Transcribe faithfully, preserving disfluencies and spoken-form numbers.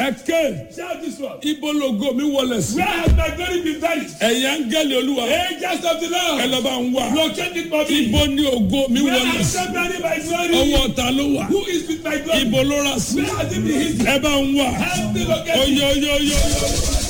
Ẹ̀kẹ́. Shout this one. Ibo lógo mi wọlé sí. Where has my glory been vanished? Ẹ̀yin áńgẹ́lì Olúwa. Angels of the Lord. Ẹ lọ bá ń wá. Locate it for me. Ibo ni ògo mi Where wọlé has sí. somebody my glory? Ọwọ́ ta ló wà? Who is with my glory? Ibo ló rà sí. Where has it been hidden? Ẹ bá ń wá. Help me locate it. Oyo oyo oyo.